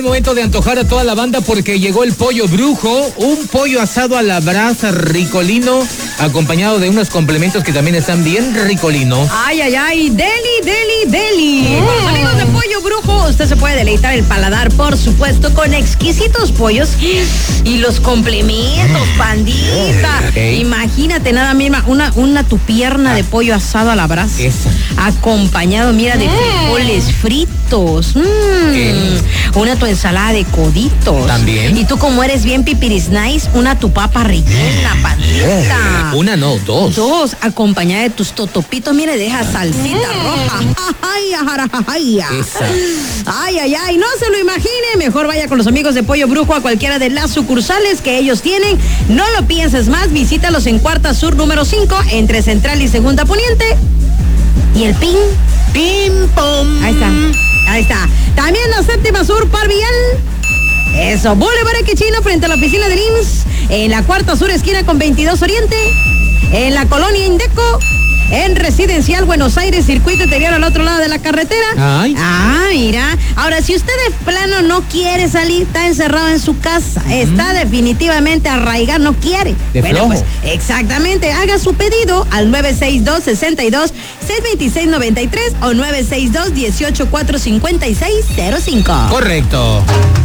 Momento de antojar a toda la banda porque llegó el pollo brujo, un pollo asado a la brasa ricolino, acompañado de unos complementos que también están bien ricolinos. Ay, ay, ay, deli. Con los amigos de Pollo Brujo, usted se puede deleitar el paladar, por supuesto, con exquisitos pollos y los complementos, pandita. Okay. Imagínate nada misma, una tu pierna de pollo asado a la brasa. Esa. Acompañado, mira, de frijoles fritos. Una tu ensalada de coditos. También. Y tú, como eres bien pipiris nice, una tu papa rellena, pandita. Una no, dos. Dos, acompañada de tus totopitos, mire, deja salsita roja. Esa. Ay, no se lo imagine. Mejor vaya con los amigos de Pollo Brujo a cualquiera de las sucursales que ellos tienen. No lo pienses más, visítalos en Cuarta Sur número 5, entre Central y Segunda Poniente. Y el pim pom. Ahí está. También la Séptima Sur, Parvial. Eso, Boulevard Equichino frente a la oficina del IMSS. En la Cuarta Sur, esquina con 22 Oriente. En la Colonia Indeco. En Residencial Buenos Aires, circuito interior al otro lado de la carretera. Ay. Mira. Ahora, si usted de plano no quiere salir, está encerrado en su casa, está definitivamente arraigado, no quiere. Flojo. Pues, exactamente, haga su pedido al 962-62-626-93 o 962-184-5605. Correcto.